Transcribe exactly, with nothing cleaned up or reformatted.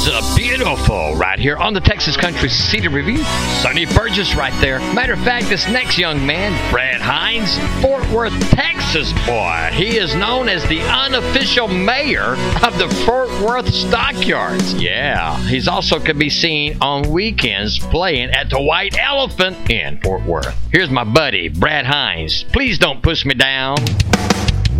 is uh, beautiful right here on the Texas Country City Review. Sonny Burgess right there. Matter of fact, this next young man, Brad Hines, Fort Worth, Texas boy. He is known as the unofficial mayor of the Fort Worth Stockyards. Yeah, he's also could be seen on weekends playing at the White Elephant in Fort Worth. Here's my buddy, Brad Hines. Please don't push me down.